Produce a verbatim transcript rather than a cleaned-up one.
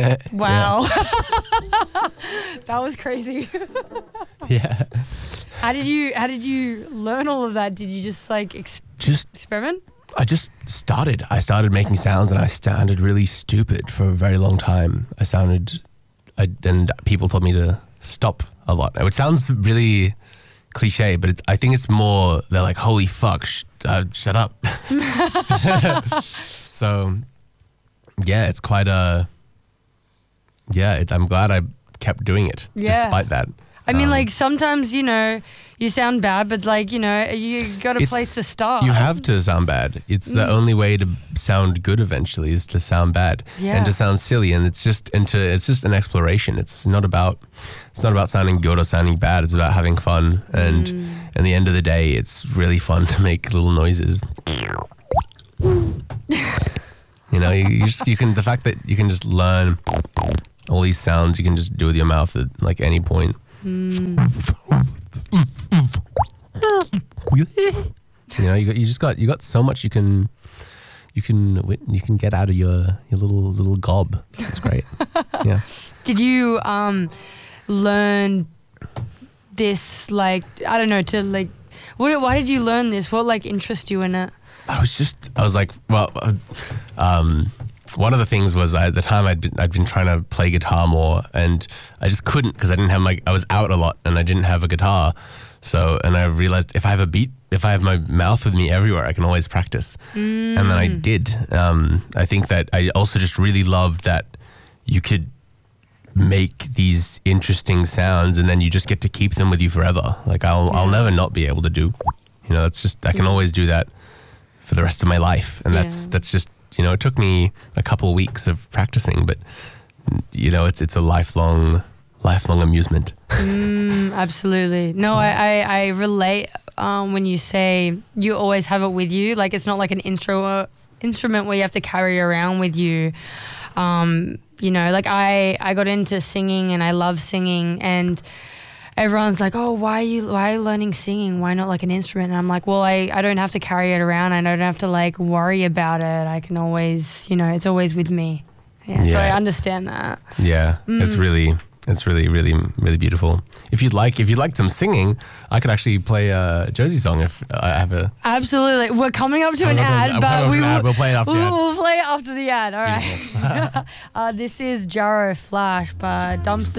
Wow. That was crazy. Yeah. How did you How did you learn all of that? Did you just like ex- Just experiment? I just started. I started making sounds, and I sounded really stupid for a very long time. I sounded, I, and people told me to stop a lot. It sounds really cliche, but it, I think it's more, they're like, holy fuck, sh- uh, shut up. So, yeah, it's quite a, yeah, it, I'm glad I kept doing it Yeah. despite that. I mean, Um, like sometimes, you know, you sound bad, but like, you know, you got a It's- place to start. You have to sound bad. It's the only way to sound good eventually is to sound bad Yeah. and to sound silly. And it's just into it's just an exploration. It's not about it's not about sounding good or sounding bad. It's about having fun. And in the end of the day, it's really fun to make little noises. You know, you, you just you can the fact that you can just learn all these sounds you can just do with your mouth at like any point. You know, you got, you just got you got so much you can you can wit- you can get out of your your little little gob. It's great. Yeah. Did you um learn this like I don't know to like what? Why did you learn this? What like interested you in it? I was just I was like, well, uh, um, one of the things was I, at the time I'd been, I'd been trying to play guitar more, and I just couldn't because I didn't have my I was out a lot and I didn't have a guitar. So, and I realized if I have a beat, if I have my mouth with me everywhere, I can always practice. Mm. And then I did. Um, I think that I also just really loved that you could make these interesting sounds and then you just get to keep them with you forever. Like I'll, Yeah. I'll never not be able to do, you know, that's just, I can always do that for the rest of my life. And that's, Yeah. that's just, you know, it took me a couple of weeks of practicing, but you know, it's, it's a lifelong, lifelong amusement. Mm, absolutely. No, I, I, I relate um, when you say you always have it with you. Like it's not like an intro instrument where you have to carry around with you. Um, you know, like I, I got into singing and I love singing, and everyone's like, oh, why are you why are you learning singing? Why not like an instrument? And I'm like, well, I, I don't have to carry it around. I don't have to like worry about it. I can always, you know, it's always with me. Yeah, so Yeah, I it's- understand that. Yeah, Mm. it's really, it's really, really, really beautiful. If you'd like, if you'd like some singing, I could actually play a Josie song if I have a. Absolutely. We're coming up to I'm an not gonna- ad, I'm but coming up we to an will, ad. We'll play it after the we'll, ad. we'll play it after the ad. All right. uh, this is Jarrow Flash by Dumpster.